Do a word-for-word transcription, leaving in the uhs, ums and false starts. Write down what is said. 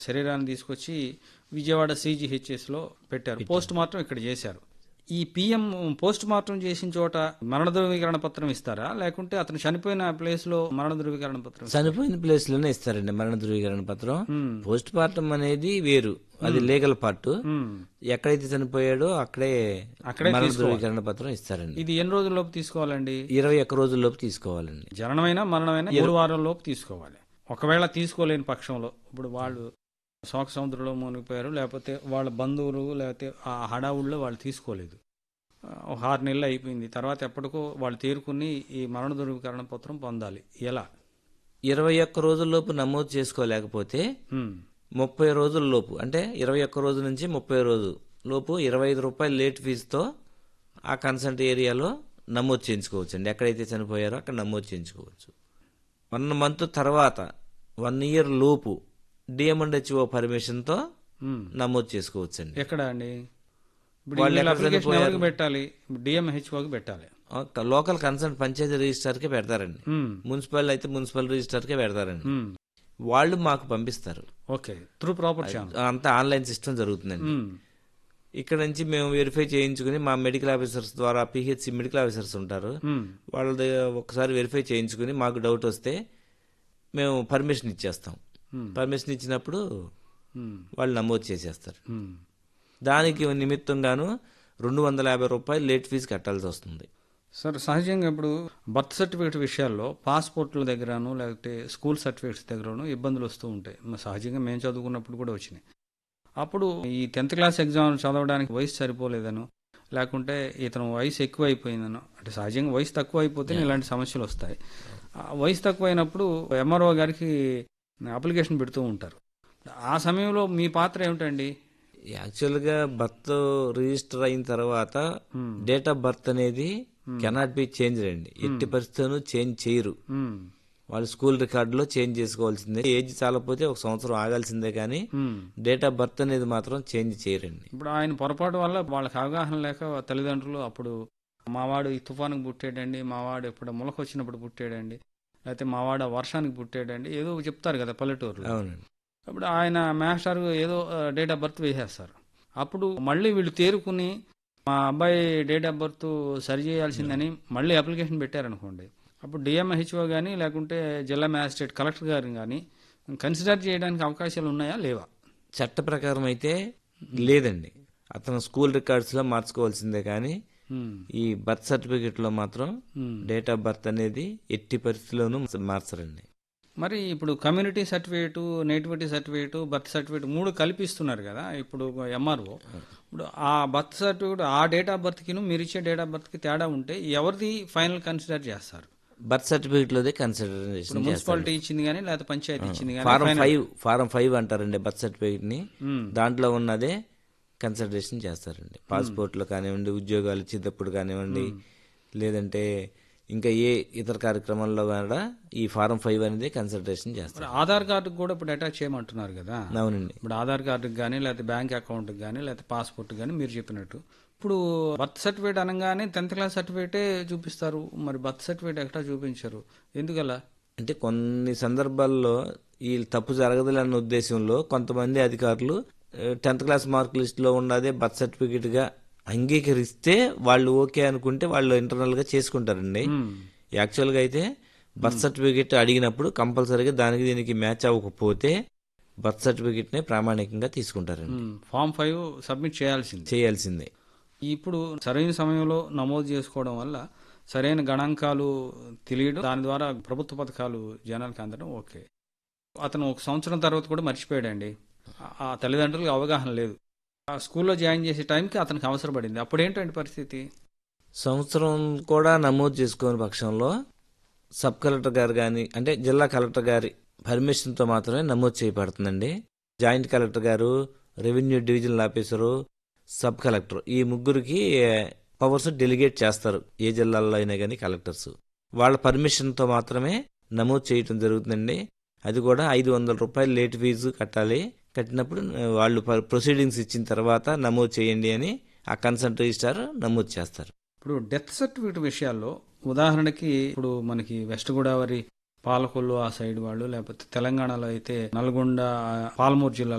శరీరాన్ని తీసుకొచ్చి విజయవాడ సీజీహెచ్ఎస్లో పెట్టారు. పోస్ట్ మార్టం ఇక్కడ చేశారు. ఈ పిఎం పోస్ట్ మార్టం చేసిన చోట మరణ ధృవీకరణ పత్రం ఇస్తారా, లేకుంటే అతను చనిపోయిన ప్లేస్ లో మరణ ధృవీకరణ పత్రం ఇస్తారా? చనిపోయిన ప్లేస్ లోనే ఇస్తారండి మరణ ధృవీకరణ పత్రం. మ్మ్. పోస్ట్ మార్టం అనేది వేరు, అది లీగల్ పార్ట్. మ్మ్. ఎక్కడైతే చనిపోయాడో అక్కడే అక్కడే మరణ తీసుకోవాలి. ధృవీకరణ పత్రం ఇస్తారండి. ఇది ఎన్ని రోజుల్లోపు తీసుకోవాలండి? ఇరవై ఒక్క రోజుల్లోపు తీసుకోవాలండి. జననమైనా మరణమైనా మూడు వారాల లోపు తీసుకోవాలి. ఒకవేళ తీసుకోలేని పక్షంలో, ఇప్పుడు వాళ్ళు శోక సముద్రంలో మునిగిపోయారు, లేకపోతే వాళ్ళ బంధువులు లేకపోతే ఆ హడావుల్లో వాళ్ళు తీసుకోలేదు, ఒక ఆరు నెలలు అయిపోయింది, తర్వాత ఎప్పటికో వాళ్ళు తేరుకుని ఈ మరణ ధృవీకరణ పత్రం పొందాలి. ఎలా? ఇరవై ఒక్క రోజుల్లోపు నమోదు చేసుకోలేకపోతే మ్మ్. ముప్పై రోజుల లోపు, అంటే ఇరవై ఒక్క రోజు నుంచి ముప్పై రోజు లోపు ఇరవై ఐదు రూపాయలు లేట్ ఫీజుతో ఆ కన్సల్ట్ ఏరియాలో నమోదు చేయించుకోవచ్చు అండి. ఎక్కడైతే చనిపోయారో అక్కడ నమోదు చేయించుకోవచ్చు. వన్ మంత్ తర్వాత వన్ ఇయర్ లోపు డిఎంఎండ్హెచ్ఓ పర్మిషన్తో మ్మ్. నమోదు చేసుకోవచ్చు అండి. ఎక్కడ అండి? ఇప్పుడు వాళ్ళు వీళ్ళ ఎక్కడ అప్లికేషన్ చనిపోయారు? ఎవరికి పెట్టాలి? డిఎంహెచ్ఓకి పెట్టాలి. లోకల్ కన్సర్న్ పంచాయతీ రిజిస్టర్కే పెడతారండి. మ్మ్. మున్సిపల్ అయితే మున్సిపల్ రిజిస్టర్కే పెడతారండి. మ్మ్. వాళ్ళు మాకు పంపిస్తారు. Okay, through proper channel. అంతా ఆన్లైన్ సిస్టమ్ జరుగుతుందండి. ఇక్కడ నుంచి మేము వెరిఫై చేయించుకుని మా మెడికల్ ఆఫీసర్స్ ద్వారా, పిహెచ్సి మెడికల్ ఆఫీసర్స్ ఉంటారు, వాళ్ళ దగ్గర ఒకసారి వెరిఫై చేయించుకుని మాకు డౌట్ వస్తే మేము పర్మిషన్ ఇచ్చేస్తాం. పర్మిషన్ ఇచ్చినప్పుడు వాళ్ళు నమోదు చేసేస్తారు. దానికి నిమిత్తంగాను రెండు వందల యాభై రూపాయలు లేట్ ఫీజు కట్టాల్సి వస్తుంది. సార్, సహజంగా ఇప్పుడు బర్త్ సర్టిఫికేట్ విషయాల్లో పాస్పోర్ట్ల దగ్గరను లేకపోతే స్కూల్ సర్టిఫికేట్స్ దగ్గరను ఇబ్బందులు వస్తూ ఉంటాయి. మ- సహజంగా మేము చదువుకున్నప్పుడు కూడా వచ్చినాయి. అప్పుడు ఈ టెన్త్ క్లాస్ ఎగ్జామ్ చదవడానికి వయసు సరిపోలేదను, లేకుంటే ఇతను వయసు ఎక్కువ అయిపోయిందను, అంటే సహజంగా వయసు తక్కువ అయిపోతే ఇలాంటి సమస్యలు వస్తాయి. ఆ వయసు తక్కువ అయినప్పుడు ఎంఆర్ఓ గారికి అప్లికేషన్ పెడుతూ ఉంటారు. ఆ సమయంలో మీ పాత్ర ఏమిటండి? యాక్చువల్గా బర్త్ రిజిస్టర్ అయిన తర్వాత డేట్ ఆఫ్ బర్త్ అనేది కెనాట్ బి చేంజ్ అండి. ఎట్టి పరిస్థితులను చేంజ్ చేయరు. మ్మ్. వాళ్ళు స్కూల్ రికార్డులో చేంజ్ చేసుకోవాల్సిందే. ఏజ్ చాలకపోతే ఒక సంవత్సరం ఆగాల్సిందే, కానీ మ్మ్. డేట్ ఆఫ్ బర్త్ అనేది మాత్రం చేంజ్ చేయరండి. ఇప్పుడు ఆయన పొరపాటు వల్ల వాళ్ళకి అవగాహన లేక తల్లిదండ్రులు అప్పుడు మావాడు ఈ తుఫానుకు పుట్టాడండి, మావాడు ఇప్పుడు మొలక వచ్చినప్పుడు పుట్టాడండి, లేకపోతే మావాడు ఆ వర్షానికి పుట్టాడండి, ఏదో చెప్తారు కదా పల్లెటూరులో. అవునండి. అప్పుడు ఆయన మాస్టర్ ఏదో డేట్ ఆఫ్ బర్త్ వేసేస్తారు. అప్పుడు మళ్ళీ వీళ్ళు తేరుకుని మా అబ్బాయి డేట్ ఆఫ్ బర్త్ సరి చేయాల్సిందని మళ్ళీ అప్లికేషన్ పెట్టారనుకోండి, అప్పుడు డిఎంహెచ్ఓ కానీ లేకుంటే జిల్లా మ్యాజిస్ట్రేట్ కలెక్టర్ గారిని కానీ కన్సిడర్ చేయడానికి అవకాశాలు ఉన్నాయా లేవా? చట్ట ప్రకారం అయితే లేదండి. అతను స్కూల్ రికార్డ్స్ లో మార్చుకోవాల్సిందే, కానీ మ్మ్. ఈ బర్త్ సర్టిఫికెట్ లో మాత్రం మ్మ్. డేట్ ఆఫ్ బర్త్ అనేది ఎట్టి పరిస్థితుల్లోనూ మార్చరండి. మరి ఇప్పుడు community certificate, nativity certificate, birth certificate మూడు కల్పిస్తున్నారు కదా ఇప్పుడు ఎంఆర్ఓ. ఇప్పుడు ఆ బర్త్ సర్టిఫికేట్ ఆ డేట్ ఆఫ్ బర్త్కి మీరు ఇచ్చే డేట్ ఆఫ్ బర్త్కి తేడా ఉంటే ఎవరిది ఫైనల్ కన్సిడర్ చేస్తారు? బర్త్ సర్టిఫికెట్ లోదే ఇప్పుడు కన్సిడరేషన్ మున్సిపాలిటీ ఇచ్చింది కానీ లేకపోతే పంచాయతీ ఇచ్చింది ఫారం కానీ ఫైవ్ ఫారం ఫైవ్ అంటారండి బర్త్ సర్టిఫికెట్ ని. దాంట్లో ఉన్నదే కన్సిడరేషన్ చేస్తారండి. పాస్పోర్ట్ లో కానివ్వండి, ఉద్యోగాలు ఇచ్చేటప్పుడు కానివ్వండి, లేదంటే ఇంకా ఏ ఇతర కార్యక్రమాల్లో కూడా ఈ ఫారం ఫైవ్ అనేది కన్సిడరేషన్ చేస్తారు. ఆధార్ కార్డుకి కూడా ఇప్పుడు అటాచ్ చేయమంటున్నారు కదా. అవునండి. ఇప్పుడు ఆధార్ కార్డుకి కానీ లేకపోతే బ్యాంక్ అకౌంట్కి కానీ లేకపోతే పాస్పోర్ట్ కానీ మీరు చెప్పినట్టు ఇప్పుడు బర్త్ సర్టిఫికేట్ అనగానే టెన్త్ క్లాస్ సర్టిఫికేటే చూపిస్తారు, మరి బర్త్ సర్టిఫికేట్ ఎక్కడ చూపించారు, ఎందుకలా? అంటే కొన్ని సందర్భాల్లో ఈ తప్పు జరగదులే అన్న ఉద్దేశంలో కొంతమంది అధికారులు టెన్త్ క్లాస్ మార్క్ లిస్ట్ లో ఉన్నదే బర్త్ సర్టిఫికెట్ గా అంగీకరిస్తే వాళ్ళు ఓకే అనుకుంటే వాళ్ళు ఇంటర్నల్ గా చేసుకుంటారండి. యాక్చువల్ గా అయితే బర్త్ సర్టిఫికెట్ అడిగినప్పుడు కంపల్సరీగా దానికి దీనికి మ్యాచ్ అవ్వకపోతే బర్త్ సర్టిఫికెట్ నే ప్రామాణికంగా తీసుకుంటారండి. ఫామ్ ఫైవ్ సబ్మిట్ చేయాల్సింది చేయాల్సిందే. ఇప్పుడు సరైన సమయంలో నమోదు చేసుకోవడం వల్ల సరైన గణాంకాలు తెలియడం, దాని ద్వారా ప్రభుత్వ పథకాలు జనాలకు అందడం ఓకే. అతను ఒక సంవత్సరం తర్వాత కూడా మర్చిపోయాడండి, ఆ తల్లిదండ్రులకు అవగాహన లేదు, ఆ స్కూల్లో జాయిన్ చేసే టైంకి అతనికి అవసరపడింది, అప్పుడు ఏంటంటే పరిస్థితి? సంవత్సరం కూడా నమోదు చేసుకోని పక్షంలో సబ్ కలెక్టర్ గారు కానీ, అంటే జిల్లా కలెక్టర్ గారి పర్మిషన్తో మాత్రమే నమోదు చేయబడుతుందండి. జాయింట్ కలెక్టర్ గారు, revenue divisional officer, sub collector ఈ ముగ్గురికి పవర్స్ డెలిగేట్ చేస్తారు ఏ జిల్లాల్లో అయినా కానీ కలెక్టర్స్. వాళ్ళ పర్మిషన్తో మాత్రమే నమోదు చేయటం జరుగుతుందండి. అది కూడా ఐదు వందల రూపాయలు లేట్ ఫీజు కట్టాలి. కట్టినప్పుడు వాళ్ళు ప్రొసీడింగ్స్ ఇచ్చిన తర్వాత నమోదు చేయండి అని ఆ కన్సర్న్ రిజిస్ట్రార్ నమోదు చేస్తారు. ఇప్పుడు డెత్ సర్టిఫికేట్ విషయాల్లో ఉదాహరణకి ఇప్పుడు మనకి వెస్ట్ గోదావరి పాలకొల్లు ఆ సైడ్ వాళ్ళు, లేకపోతే తెలంగాణలో అయితే నల్గొండ, పాలమూరు జిల్లా